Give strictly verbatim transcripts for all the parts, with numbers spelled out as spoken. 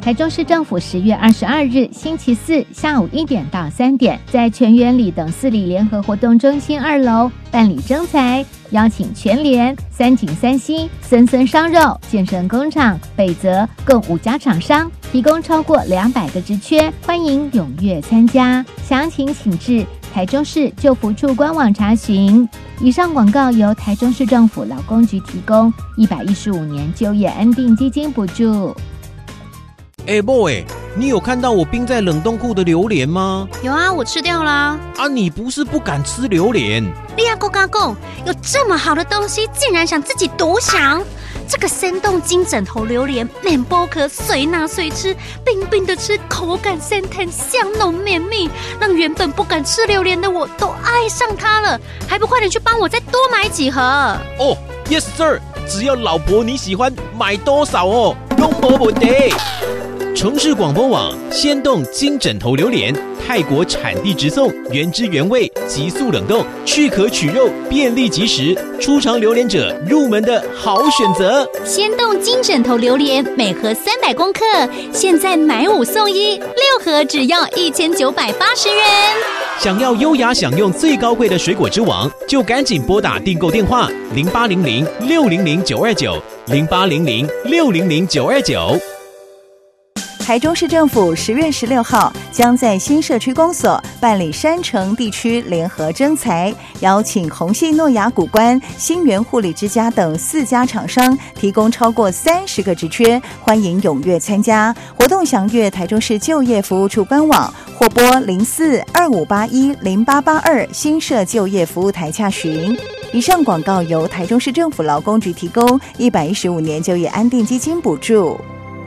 台中市政府十月二十二日星期四下午一点到三点，在全园里等四里联合活动中心二楼办理征才，邀请全联、三井三星、森森烧肉、健身工厂、北泽共五家厂商，提供超过两百个职缺，欢迎踊跃参加。详情请至台中市就服处官网查询。以上广告由台中市政府劳工局提供，一百一十五年就业安定基金补助。 哎，boy，你有看到我冰在冷冻库的榴莲吗？ 有啊，我吃掉啦。 啊，你不是不敢吃榴莲？ 你呀，够嘎够，有这么好的东西，竟然想自己独享？这个生动金枕头榴莲，面包壳随拿随吃，冰冰的吃，口感鲜甜，香浓绵密，让原本不敢吃榴莲的我都爱上它了。还不快点去帮我再多买几盒？ 哦 ，Yes sir， 只要老婆你喜欢，买多少哦，都没问题。城市广播网鲜冻金枕头榴莲，泰国产地直送，原汁原味，急速冷冻，去壳取肉，便利即食，初尝榴莲者入门的好选择。 鲜冻金枕头榴莲每盒三百公克，现在买五送一，六盒只要一千九百八十元。 想要优雅享用最高贵的水果之王，就赶紧拨打订购电话零八零零六零零九二九零八零零六零零九二九。 台中市政府十月十六号将在新社区公所办理山城地区联合征才，邀请鸿信诺亚谷关、新源护理之家等四家厂商，提供超过三十个职缺，欢迎踊跃参加。活动详阅台中市就业服务处官网，或拨零四二五八一零八八二新社就业服务台洽询。以上广告由台中市政府劳工局提供，一百一十五年就业安定基金补助。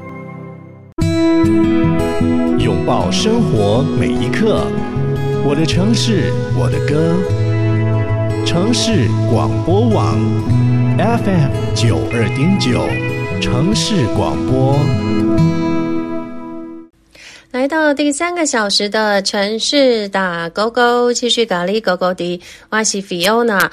拥抱生活每一刻，我的城市，我的歌。城市广播网 F M 九二点九，城市广播。 来到第三个小时的城市打勾勾，继续咖喱勾勾的，我是 Fiona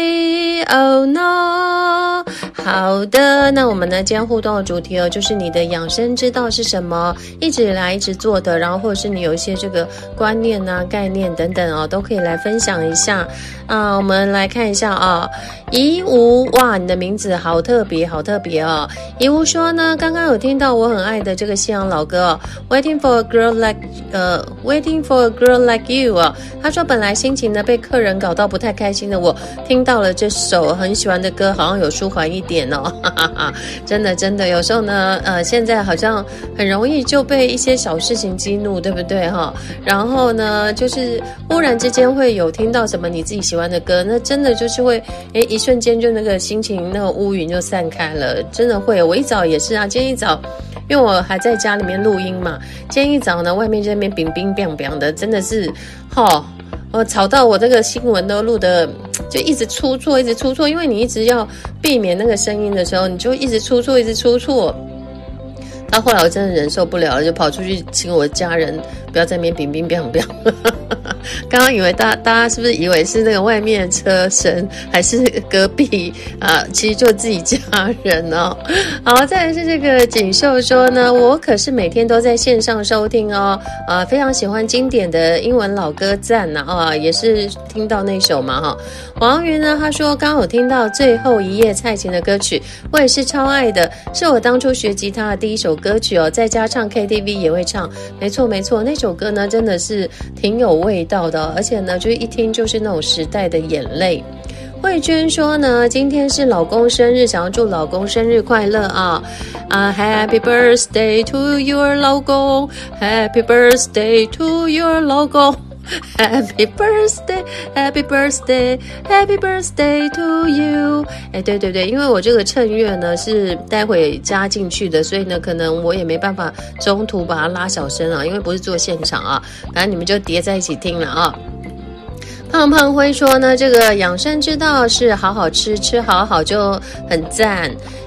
Fiona。好的，那我们呢今天互动的主题哦，就是你的养生之道是什么？一直以来一直做的，然后或者是你有一些这个观念啊、概念等等哦，都可以来分享一下啊。我们来看一下啊，怡吾，哇，你的名字好特别，好特别哦。怡吾说呢，刚刚有听到我很爱的这个西洋老歌哦 ，Waiting for a Girl Like 呃 ，Waiting for a Girl Like You 啊。他说本来心情呢被客人搞到不太开心的我，听到了这首很喜欢的歌，好像有舒缓一点哦，哈哈哈，真的真的，有时候呢，呃，现在好像很容易就被一些小事情激怒，对不对哈？然后呢，就是忽然之间会有听到什么你自己喜欢的歌，那真的就是会，诶，一瞬间就那个心情那个乌云就散开了，真的会。我一早也是啊，今天一早。因为我还在家里面录音嘛，今天一早呢，外面这边冰冰冰冰的，真的是，齁，我吵到我这个新闻都录的就一直出错，一直出错，因为你一直要避免那个声音的时候，你就一直出错，一直出错。到后来我真的忍受不了了，就跑出去请我的家人不要在那边冰冰冰冰。刚刚以为大家大家是不是以为是那个外面的车声，还是隔壁啊？其实就自己家人哦。好，再来是这个锦绣说呢，我可是每天都在线上收听哦，啊，非常喜欢经典的英文老歌，赞呐啊，也是听到那首嘛哈。王云呢，他说刚好听到最后一页蔡琴的歌曲，我也是超爱的，是我当初学吉他的第一首歌曲哦，在家唱 K T V 也会唱，没错没错，那首歌呢真的是挺有味道的哦，而且呢就是一听就是那种时代的眼泪。慧娟说呢，今天是老公生日，想要祝老公生日快乐啊！啊 ，Happy birthday to your 老公 ，Happy birthday to your 老公 ，Happy birthday, Happy birthday, Happy birthday to you。哎，对对对，因为我这个衬乐呢是待会加进去的，所以呢可能我也没办法中途把它拉小声啊，因为不是做现场啊，反正你们就叠在一起听了啊。胖胖辉说呢，这个养生之道是好好吃，吃好好就很赞。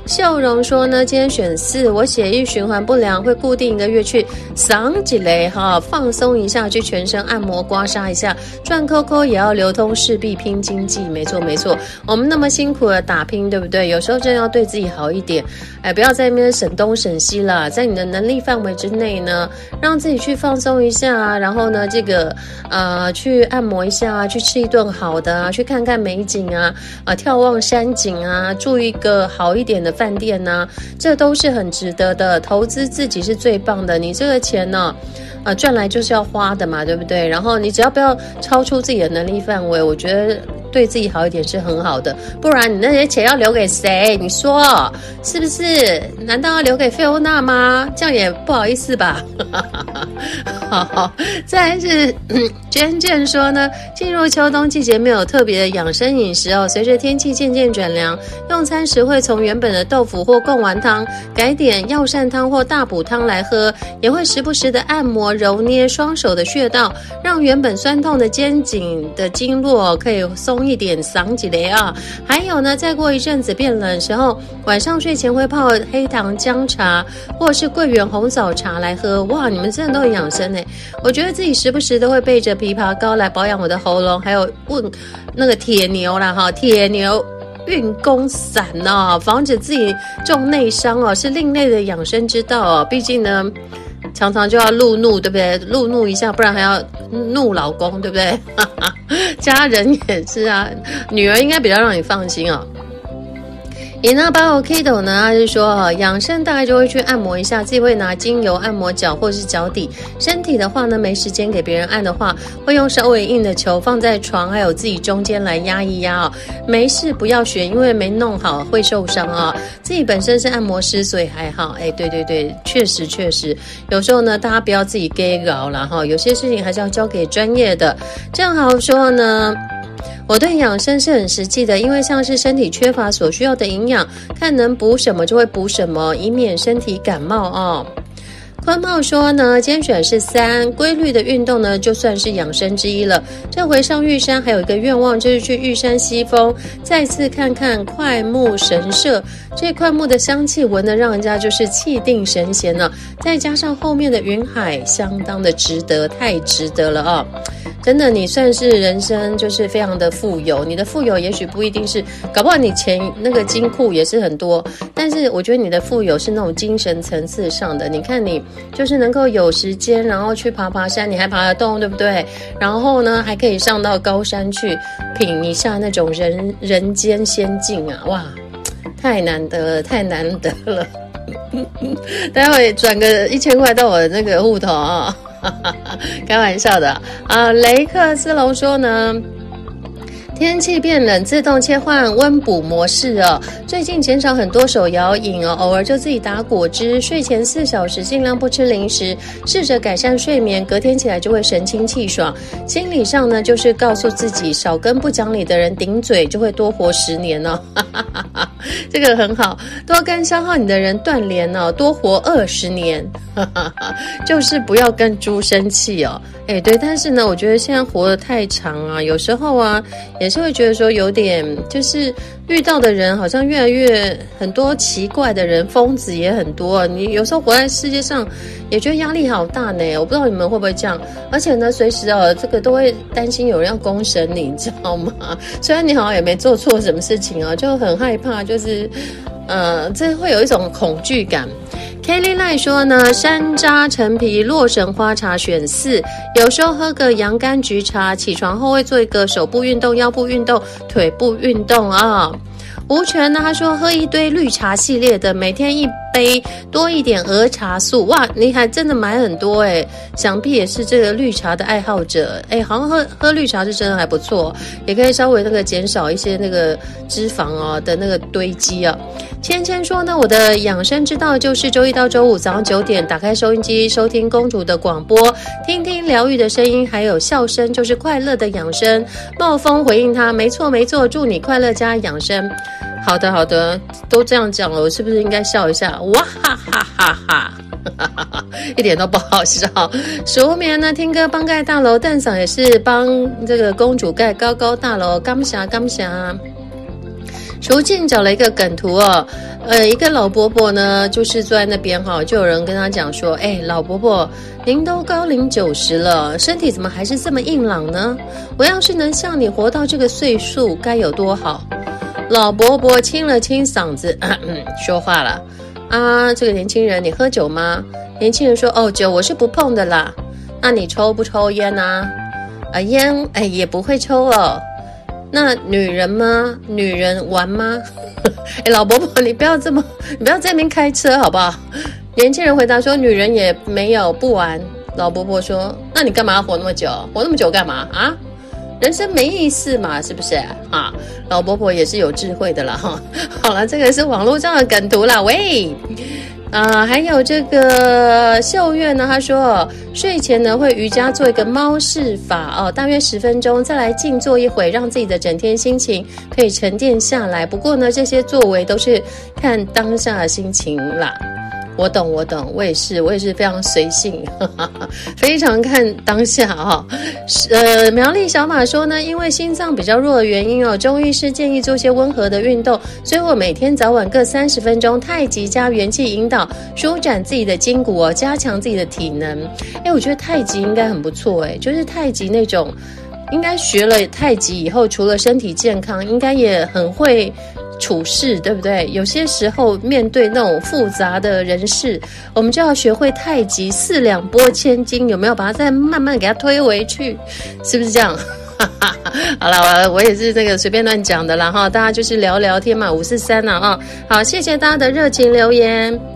笑容说呢，今天选四，我血液循环不良，会固定一个月去赏几雷哈，放松一下，去全身按摩刮痧一下，赚扣扣也要流通，势必拼经济。没错没错，我们那么辛苦的打拼，对不对？有时候真要对自己好一点，哎，不要在那边省东省西啦，在你的能力范围之内呢，让自己去放松一下啊，然后呢，这个呃去按摩一下啊，去吃一顿好的啊，去看看美景啊，啊眺望山景啊，住一个好一点的饭店呐、啊，这都是很值得的。投资自己是最棒的，你这个钱呢、啊，呃，赚来就是要花的嘛，对不对？然后你只要不要超出自己的能力范围，我觉得对自己好一点是很好的。不然你那些钱要留给谁？你说是不是？难道要留给费欧娜吗？这样也不好意思吧？好，再来是娟娟说呢，进入秋冬季节没有特别的养生饮食哦，随着天气渐渐转凉，用餐时会从原本的豆腐或贡丸汤改点药膳汤或大补汤来喝，也会时不时的按摩揉捏双手的穴道，让原本酸痛的肩颈的经络可以松一点，桑几雷啊。还有呢，再过一阵子变冷的时候，晚上睡前会泡黑糖姜茶或是桂圆红枣茶来喝。哇，你们真的都很养生耶。我觉得自己时不时都会备着枇杷膏来保养我的喉咙，还有问那个铁牛啦哈，铁牛运功散哦，防止自己中内伤哦，是另类的养生之道哦。毕竟呢，常常就要路怒，对不对？路怒一下，不然还要怒老公，对不对？家人也是啊，女儿应该比较让你放心哦。伊娜巴欧 Kido 呢，他是说养生大概就会去按摩一下，自己会拿精油按摩脚或是脚底。身体的话呢，没时间给别人按的话，会用稍微硬的球放在床还有自己中间来压一压哦。没事不要学，因为没弄好会受伤啊、哦。自己本身是按摩师，所以还好。哎，对对对，确实确实，有时候呢，大家不要自己给搞啦哈，有些事情还是要交给专业的。正好说呢，我对养生是很实际的，因为像是身体缺乏所需要的营养，看能补什么就会补什么，以免身体感冒哦。坤茂说呢，今天选是三，规律的运动呢就算是养生之一了。这回上玉山还有一个愿望，就是去玉山西峰再次看看快木神社。这快木的香气闻得让人家就是气定神闲呢、啊，再加上后面的云海，相当的值得，太值得了啊！真的，你算是人生就是非常的富有。你的富有也许不一定是，搞不好你钱那个金库也是很多，但是我觉得你的富有是那种精神层次上的。你看你就是能够有时间，然后去爬爬山，你还爬得动，对不对？然后呢，还可以上到高山去品一下那种人人间仙境啊！哇，太难得了，太难得了。待会转个一千块到我的那个户头啊！开玩笑的啊！雷克斯隆说呢，天气变冷，自动切换温补模式哦。最近减少很多手摇饮哦，偶尔就自己打果汁。睡前四小时尽量不吃零食，试着改善睡眠，隔天起来就会神清气爽。心理上呢，就是告诉自己少跟不讲理的人顶嘴，就会多活十年哦。这个很好，多跟消耗你的人断联哦，多活二十年。就是不要跟猪生气哦。哎，对，但是呢，我觉得现在活得太长啊，有时候啊，也是会觉得说有点，就是遇到的人好像越来越很多奇怪的人，疯子也很多。你有时候活在世界上，也觉得压力好大呢。我不知道你们会不会这样，而且呢，随时哦，这个都会担心有人要公审你，你知道吗？虽然你好像也没做错什么事情啊，就很害怕，就是呃，这会有一种恐惧感。Kelly 赖说呢，山楂陈皮洛神花茶选四，有时候喝个洋甘菊茶，起床后会做一个手部运动、腰部运动、腿部运动啊。吴权呢，他说喝一堆绿茶系列的，每天一杯，多一点儿茶素。哇，你还真的买很多哎，想必也是这个绿茶的爱好者哎，好像喝喝绿茶是真的还不错，也可以稍微那个减少一些那个脂肪哦的那个堆积啊。芊芊说呢，我的养生之道就是周一到周五早上九点打开收音机，收听公主的广播，听听疗愈的声音，还有笑声，就是快乐的养生。暴风回应他，没错没错，祝你快乐加养生。好的好的，都这样讲了，我是不是应该笑一下？哇哈哈哈哈！一点都不好笑。熟眠呢，听歌帮盖大楼，蛋嫂也是帮这个公主盖高高大楼，感谢感谢。 楚静找了一个梗图哦，呃，一个老伯伯呢，就是坐在那边哈、哦，就有人跟他讲说，哎，老伯伯，您都高龄九十了，身体怎么还是这么硬朗呢？我要是能像你活到这个岁数，该有多好！老伯伯清了清嗓子，咳咳说话了，啊，这个年轻人，你喝酒吗？年轻人说，哦，酒我是不碰的啦。那你抽不抽烟啊？啊，烟，哎，也不会抽哦。那女人吗？女人玩吗？哎，老伯伯，你不要这么，你不要在那边开车好不好？年轻人回答说，女人也没有不玩。老伯伯说，那你干嘛要活那么久？活那么久干嘛啊？人生没意思嘛，是不是啊？老伯伯也是有智慧的啦哈。好了，这个是网络上的梗图啦，喂。啊，还有这个秀月呢，他说睡前呢会瑜伽做一个猫式法哦，大约十分钟，再来静坐一会，让自己的整天心情可以沉淀下来。不过呢，这些作为都是看当下的心情啦。我懂，我懂，我也是，我也是非常随性，呵呵非常看当下哈、哦。呃，苗栗小马说呢，因为心脏比较弱的原因哦，中医师建议做些温和的运动，所以我每天早晚各三十分钟太极加元气引导，舒展自己的筋骨哦，加强自己的体能。哎，我觉得太极应该很不错哎，就是太极那种，应该学了太极以后，除了身体健康，应该也很会处事，对不对？有些时候面对那种复杂的人事，我们就要学会太极四两拨千斤，有没有把它再慢慢给它推回去，是不是这样？好了，我也是这个随便乱讲的啦哈，大家就是聊聊天嘛，五四三啊啊，好，谢谢大家的热情留言。